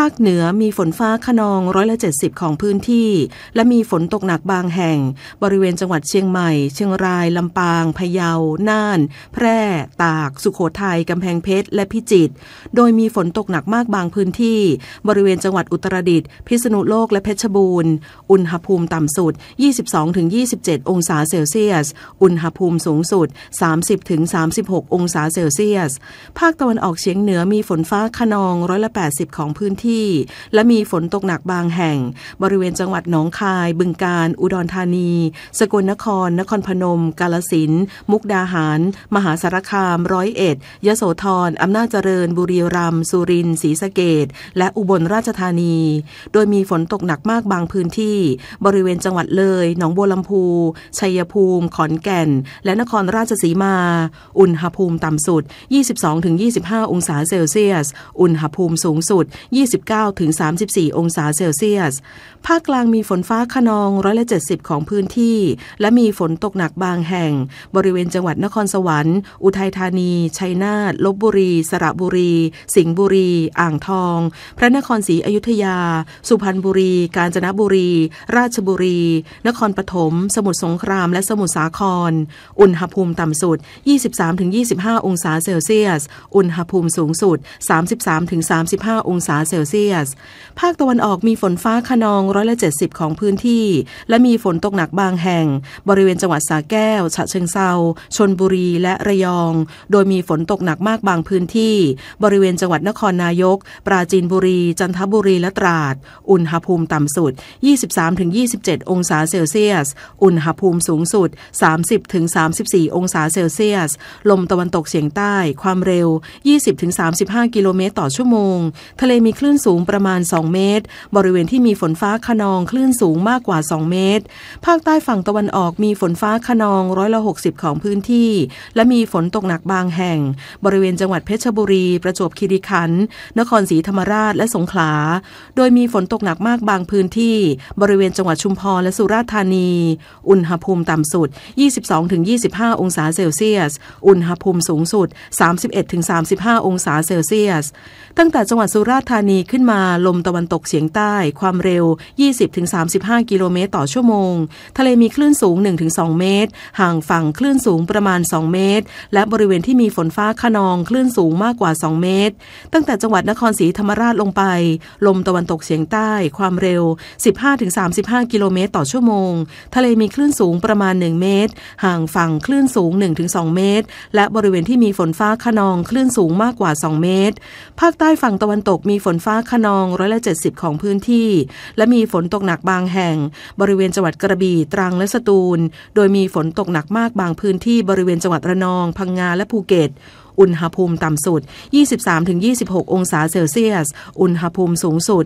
คเหนือมีฝนฟ้าคะนอง70%ของพื้นที่และมีฝนตกหนักบางแห่งบริเวณจังหวัดเชียงใหม่เชียงรายลำปางพะเยาน่านแพร่ตากสุโขทัยกำแพงเพชรและพิจิตรโดยมีฝนตกหนักมากบางพื้นที่บริเวณจังหวัดอุตรดิตถ์พิษณุโลกและเพชรบูรณ์อุณหภูมิต่ำสุด 22-27 องศาเซลเซียสอุณหภูมิสูงสุด 30-36 องศาเซลเซียสภาคตะวันออกเฉียงเหนือมีฝนฟ้าคะนอง80%ของพื้นที่และมีฝนตกหนักบางแห่งบริเวณจังหวัดหนองคายบึงกาฬอุดรธานีสกลนครนครพนมกาฬสินธุ์มุกดาหารมหาสารคาม101ยโสธรอำนาจเจริญบุรีรัมย์สุรินทร์ศรีสะเกษและอุบลราชธานีโดยมีฝนตกหนักมากบางพื้นที่บริเวณจังหวัดเลยหนองบัวลำพูชัยภูมิขอนแก่นและนครราชสีมาอุณหภูมิต่ำสุด 22-25 องศาเซลเซียสอุณหภูมิสูงสุด 29-34 องศาเซลเซียสภาคกลางมีฝนฟ้าคะนอง70%ของพื้นที่และมีฝนตกหนักบางแห่งบริเวณจังหวัดนครสวรรค์อุทัยธานีชัยนาทลพบุรีสระบุรีสิงห์บุรีอ่างทองพระนครศรีอยุธยาสุพรรณบุรีกาญจนบุรีราชบุรีนครปฐมสมุทรสงครามและสมุทรสาครอุณหภูมิต่ำสุด 23-25 องศาเซลเซียสอุณหภูมิสูงสุด 33-35 องศาเซลเซียสภาคตะวันออกมีฝนฟ้าคะนอง70%ของพื้นที่และมีฝนตกหนักบางแห่งบริเวณจังหวัดสระแก้วฉะเชิงเทราชลบุรีและระยองโดยมีฝนตกหนักมากบางพื้นที่บริเวณจังหวัดนครนายกปราจีนบุรีจันทบุรีและตราดอุณหภูมิต่ำสุด 23-27 องศาเซลเซียสอุณหภูมิสูงสุด 30-34 องศาเซลเซียสลมตะวันตกเฉียงใต้ความเร็ว 20-35 กิโลเมตรต่อชั่วโมงทะเลมีคลื่นสูงประมาณ2เมตรบริเวณที่มีฝนฟ้าคะนองคลื่นสูงมากกว่า2เมตรภาคใต้ฝั่งตะวันออกมีฝนฟ้าคะนอง60%ของพื้นที่และมีฝนตกหนักบางแห่งบริเวณจังหวัดเพชรบุรีประจวบคีรีขันธ์นครศรีธรรมราชและสงขลาโดยมีฝนตกหนักมากบางพื้นที่บริเวณจังหวัดชุมพรและสุราษฎร์ธานีอุณหภูมิต่ำสุด 22-25 องศาเซลเซียสอุณหภูมิสูงสุด 31-35 องศาเซลเซียสตั้งแต่จังหวัดสุราษฎร์ธานีขึ้นมาลมตะวันตกเฉียงใต้ความเร็ว 20-35 กิโลเมตรต่อชั่วโมงทะเลมีคลื่นสูง 1-2 เมตรห่างฝั่งคลื่นสูงประมาณ2เมตรและบริเวณที่มีฝนฟ้าคะนองคลื่นสูงมากกว่า2เมตรตั้งแต่จังหวัดนครศรีธรรมราชลงไปลมตะวันตกเฉียงใต้ความเร็ว 15-35 กิโลเมตรต่อชั่วโมงทะเลมีคลื่นสูงประมาณ1เมตรห่างฝั่งคลื่นสูง 1-2 เมตรและบริเวณที่มีฝนฟ้าคะนองคลื่นสูงมากกว่า2เมตรภาคใต้ฝั่งตะวันตกมีฝนฟ้าคะนอง70%ของพื้นที่และมีฝนตกหนักบางแห่งบริเวณจังหวัดกระบี่ตรังและสตูลโดยมีฝนตกหนักมากบางพื้นที่บริเวณจังหวัดระนองพังงาและภูเก็ตอุณหภูมิต่ำสุด 23-26 องศาเซลเซียสอุณหภูมิสูงสุด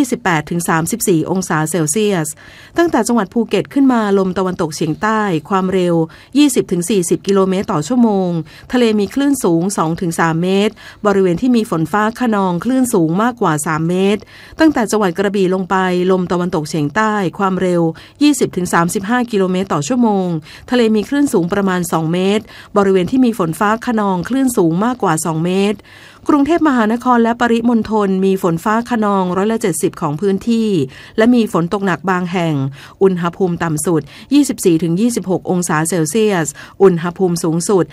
28-34 องศาเซลเซียสตั้งแต่จังหวัดภูเก็ตขึ้นมาลมตะวันตกเฉียงใต้ความเร็ว 20-40 กิโลเมตรต่อชั่วโมงทะเลมีคลื่นสูง 2-3 เมตรบริเวณที่มีฝนฟ้าคะนองคลื่นสูงมากกว่า3เมตรตั้งแต่จังหวัดกระบี่ลงไปลมตะวันตกเฉียงใต้ความเร็ว 20-35 กิโลเมตรต่อชั่วโมงทะเลมีคลื่นสูงประมาณ2เมตรบริเวณที่มีฝนฟ้าคะนองคลื่นสูงมากกว่า2เมตรกรุงเทพมหานครและปริมณฑลมีฝนฟ้าคะนอง70%ของพื้นที่และมีฝนตกหนักบางแห่งอุณหภูมิต่ำสุด 24-26 องศาเซลเซียสอุณหภูมิสูงสุด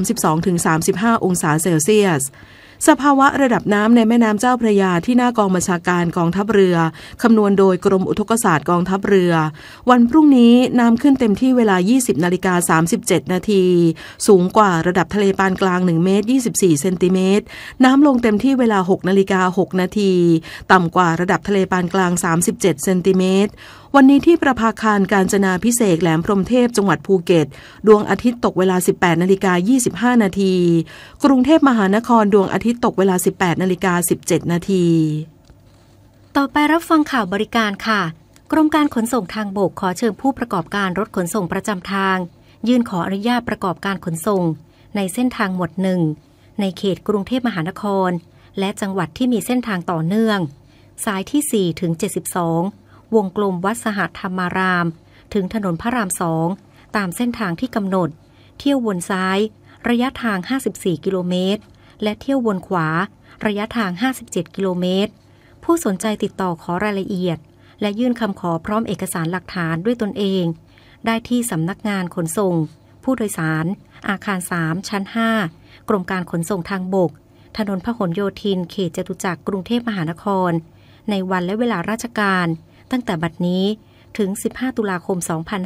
32-35 องศาเซลเซียสสภาวะระดับน้ำในแม่น้ำเจ้าพระยาที่หน้ากองบัญชาการกองทัพเรือคำนวณโดยกรมอุทกศาสตร์กองทัพเรือวันพรุ่งนี้น้ำขึ้นเต็มที่เวลา 20:37 นาทีสูงกว่าระดับทะเลปานกลาง1เมตร24เซนติเมตรน้ำลงเต็มที่เวลา 6:06 นาทีต่ำกว่าระดับทะเลปานกลาง37เซนติเมตรวันนี้ที่ประภาคารกาญจนาภิเษกแหลมพรหมเทพจังหวัดภูเก็ตดวงอาทิตย์ตกเวลา 18:25 นาทีกรุงเทพมหานครดวงอาทิตย์ตกเวลา 18:17 นาทีต่อไปรับฟังข่าวบริการค่ะกรมการขนส่งทางบกขอเชิญผู้ประกอบการรถขนส่งประจำทางยื่นขออนุญาตประกอบการขนส่งในเส้นทางหมวด1ในเขตกรุงเทพมหานครและจังหวัดที่มีเส้นทางต่อเนื่องสายที่4ถึง72วงกลมวัดสหธรรมารามถึงถนนพระราม2ตามเส้นทางที่กำหนดเที่ยววนซ้ายระยะทาง54กิโลเมตรและเที่ยววนขวาระยะทาง57กิโลเมตรผู้สนใจติดต่อขอรายละเอียดและยื่นคำขอพร้อมเอกสารหลักฐานด้วยตนเองได้ที่สำนักงานขนส่งผู้โดยสารอาคาร3ชั้น5กรมการขนส่งทางบกถนนพหลโยธินเขตจตุจักรกรุงเทพมหานครในวันและเวลาราชการตั้งแต่บัดนี้ถึง15ตุลาคม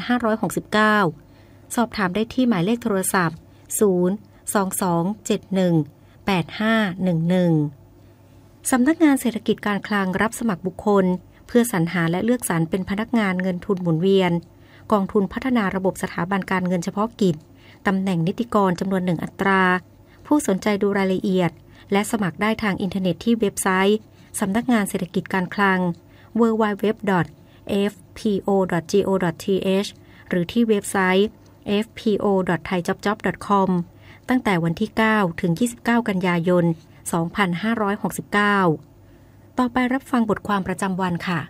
2569สอบถามได้ที่หมายเลขโทรศัพท์022718511สำนักงานเศรษฐกิจการคลังรับสมัครบุคคลเพื่อสรรหาและเลือกสรรเป็นพนักงานเงินทุนหมุนเวียนกองทุนพัฒนาระบบสถาบันการเงินเฉพาะกิจตำแหน่งนิติกรจำนวน1อัตราผู้สนใจดูรายละเอียดและสมัครได้ทางอินเทอร์เน็ตที่เว็บไซต์สำนักงานเศรษฐกิจการคลัง www.fpo.go.th หรือที่เว็บไซต์ fpo.thaijobjob.com ตั้งแต่วันที่9ถึง29กันยายน2569ต่อไปรับฟังบทความประจำวันค่ะ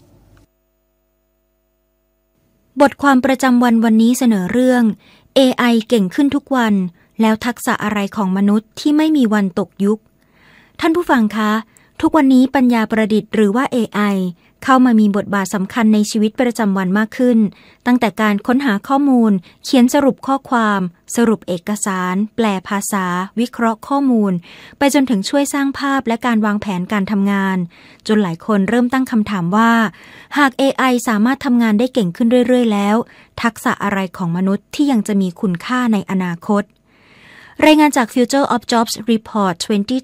บทความประจำวันวันนี้เสนอเรื่อง AI เก่งขึ้นทุกวันแล้วทักษะอะไรของมนุษย์ที่ไม่มีวันตกยุคท่านผู้ฟังคะทุกวันนี้ปัญญาประดิษฐ์หรือว่า AI เข้ามามีบทบาทสำคัญในชีวิตประจำวันมากขึ้นตั้งแต่การค้นหาข้อมูลเขียนสรุปข้อความสรุปเอกสารแปลภาษาวิเคราะห์ข้อมูลไปจนถึงช่วยสร้างภาพและการวางแผนการทำงานจนหลายคนเริ่มตั้งคำถามว่าหาก AI สามารถทำงานได้เก่งขึ้นเรื่อยๆแล้วทักษะอะไรของมนุษย์ที่ยังจะมีคุณค่าในอนาคตรายงานจาก Future of Jobs Report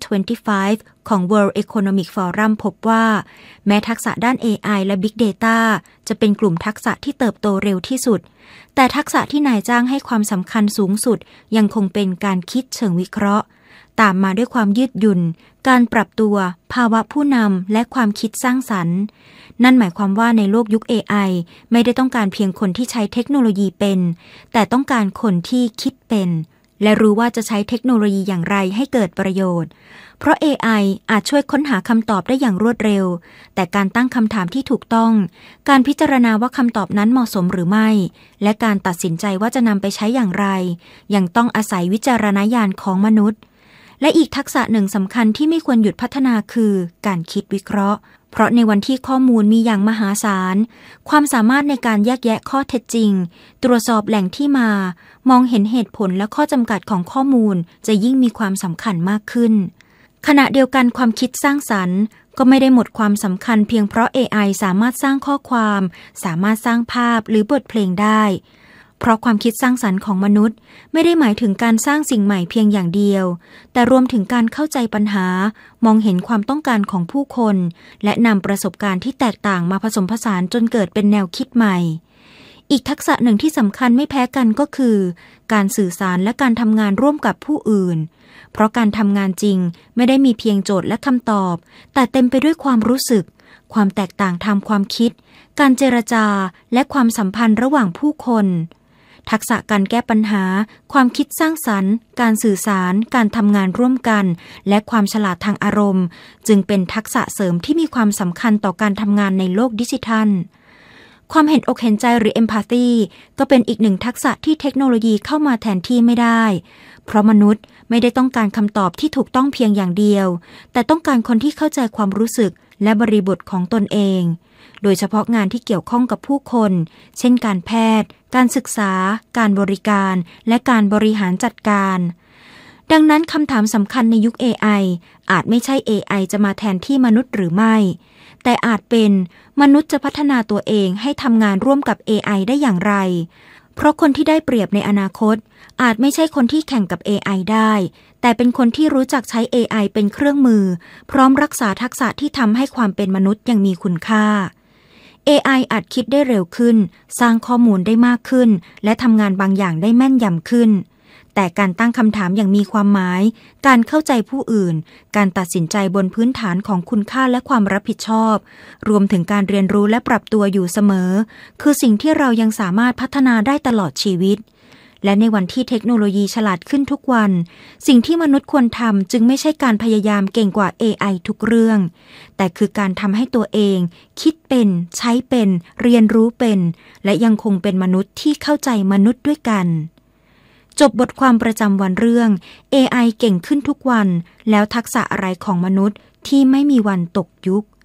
2025 ของ World Economic Forum พบว่าแม้ทักษะด้าน AI และ Big Data จะเป็นกลุ่มทักษะที่เติบโตเร็วที่สุดแต่ทักษะที่นายจ้างให้ความสำคัญสูงสุดยังคงเป็นการคิดเชิงวิเคราะห์ตามมาด้วยความยืดหยุ่นการปรับตัวภาวะผู้นำและความคิดสร้างสรรค์นั่นหมายความว่าในโลกยุค AI ไม่ได้ต้องการเพียงคนที่ใช้เทคโนโลยีเป็นแต่ต้องการคนที่คิดเป็นและรู้ว่าจะใช้เทคโนโลยีอย่างไรให้เกิดประโยชน์เพราะ AI อาจช่วยค้นหาคำตอบได้อย่างรวดเร็วแต่การตั้งคำถามที่ถูกต้องการพิจารณาว่าคำตอบนั้นเหมาะสมหรือไม่และการตัดสินใจว่าจะนำไปใช้อย่างไรยังต้องอาศัยวิจารณญาณของมนุษย์และอีกทักษะหนึ่งสำคัญที่ไม่ควรหยุดพัฒนาคือการคิดวิเคราะห์เพราะในวันที่ข้อมูลมีอย่างมหาศาลความสามารถในการแยกแยะข้อเท็จจริงตรวจสอบแหล่งที่มามองเห็นเหตุผลและข้อจำกัดของข้อมูลจะยิ่งมีความสำคัญมากขึ้นขณะเดียวกันความคิดสร้างสรรค์ก็ไม่ได้หมดความสำคัญเพียงเพราะ AI สามารถสร้างข้อความสามารถสร้างภาพหรือบทเพลงได้เพราะความคิดสร้างสรรค์ของมนุษย์ไม่ได้หมายถึงการสร้างสิ่งใหม่เพียงอย่างเดียวแต่รวมถึงการเข้าใจปัญหามองเห็นความต้องการของผู้คนและนำประสบการณ์ที่แตกต่างมาผสมผสานจนเกิดเป็นแนวคิดใหม่อีกทักษะหนึ่งที่สำคัญไม่แพ้กันก็คือการสื่อสารและการทำงานร่วมกับผู้อื่นเพราะการทำงานจริงไม่ได้มีเพียงโจทย์และคำตอบแต่เต็มไปด้วยความรู้สึกความแตกต่างทางความคิดการเจรจาและความสัมพันธ์ระหว่างผู้คนทักษะการแก้ปัญหาความคิดสร้างสรรค์การสื่อสารการทำงานร่วมกันและความฉลาดทางอารมณ์จึงเป็นทักษะเสริมที่มีความสำคัญต่อการทำงานในโลกดิจิทัลความเห็นอกเห็นใจหรือ empathy ก็เป็นอีกหนึ่งทักษะที่เทคโนโลยีเข้ามาแทนที่ไม่ได้เพราะมนุษย์ไม่ได้ต้องการคำตอบที่ถูกต้องเพียงอย่างเดียวแต่ต้องการคนที่เข้าใจความรู้สึกและบริบทของตนเองโดยเฉพาะงานที่เกี่ยวข้องกับผู้คนเช่นการแพทย์การศึกษาการบริการและการบริหารจัดการดังนั้นคำถามสำคัญในยุค AI อาจไม่ใช่ AI จะมาแทนที่มนุษย์หรือไม่แต่อาจเป็นมนุษย์จะพัฒนาตัวเองให้ทำงานร่วมกับ AI ได้อย่างไรเพราะคนที่ได้เปรียบในอนาคตอาจไม่ใช่คนที่แข่งกับ AI ได้แต่เป็นคนที่รู้จักใช้ AI เป็นเครื่องมือพร้อมรักษาทักษะที่ทำให้ความเป็นมนุษย์ยังมีคุณค่า AI อาจคิดได้เร็วขึ้นสร้างข้อมูลได้มากขึ้นและทำงานบางอย่างได้แม่นยำขึ้นแต่การตั้งคำถามอย่างมีความหมายการเข้าใจผู้อื่นการตัดสินใจบนพื้นฐานของคุณค่าและความรับผิดชอบรวมถึงการเรียนรู้และปรับตัวอยู่เสมอคือสิ่งที่เรายังสามารถพัฒนาได้ตลอดชีวิตและในวันที่เทคโนโลยีฉลาดขึ้นทุกวันสิ่งที่มนุษย์ควรทำจึงไม่ใช่การพยายามเก่งกว่า AI ทุกเรื่องแต่คือการทำให้ตัวเองคิดเป็นใช้เป็นเรียนรู้เป็นและยังคงเป็นมนุษย์ที่เข้าใจมนุษย์ด้วยกันจบบทความประจำวันเรื่อง AI เก่งขึ้นทุกวันแล้วทักษะอะไรของมนุษย์ที่ไม่มีวันตกยุค